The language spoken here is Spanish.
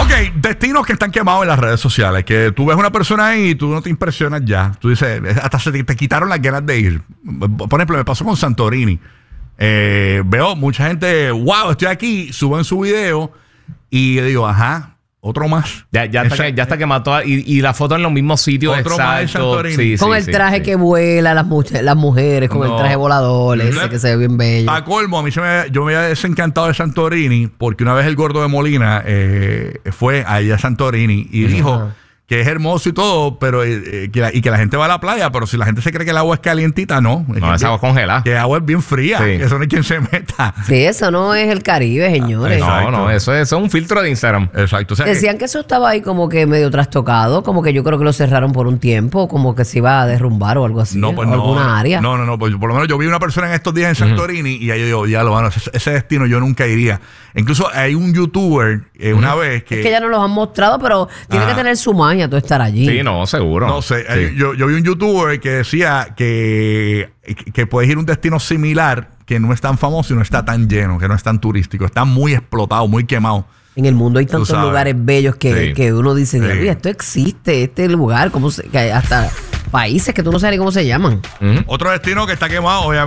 Ok, destinos que están quemados en las redes sociales. Que tú ves una persona ahí y tú no te impresionas ya. Tú dices, hasta te quitaron las ganas de ir. Por ejemplo, me pasó con Santorini. Veo mucha gente, wow, estoy aquí, suben su video y yo digo, ajá, otro más. Ya está quemado toda, y la foto en los mismos sitios. Otro más de Santorini. Con el traje que vuela, las mujeres, con el traje volador, ese que se ve bien bello. A colmo, yo me había desencantado de Santorini porque una vez el gordo de Molina fue allá a Santorini y dijo que es hermoso y todo, pero que la gente va a la playa, pero si la gente se cree que el agua es calientita, no. No, esa agua congelada. Que el agua es bien fría, Sí. que eso no hay quien se meta. Sí, eso no es el Caribe, señores. No, eso es un filtro de Instagram. Exacto. O sea, Decían que eso estaba ahí como que medio trastocado, como que yo creo que lo cerraron por un tiempo, como que se iba a derrumbar o algo así. no, pues o no. alguna área. No, pues por lo menos yo vi una persona en estos días en Santorini y ahí yo digo, ya lo van, ese destino yo nunca iría. Incluso hay un youtuber una vez que... Es que ya nos los han mostrado, pero tiene que tener su magia tú estar allí. Sí, no, seguro. No sé, Sí. yo vi un youtuber que decía que puedes ir a un destino similar que no es tan famoso y no está tan lleno, que no es tan turístico, está muy explotado, muy quemado. En el mundo hay tantos sabes. lugares bellos que, Sí. que uno dice, Sí. "Oye, esto existe, este lugar, que hay hasta países que tú no sabes ni cómo se llaman. Otro destino que está quemado, obviamente.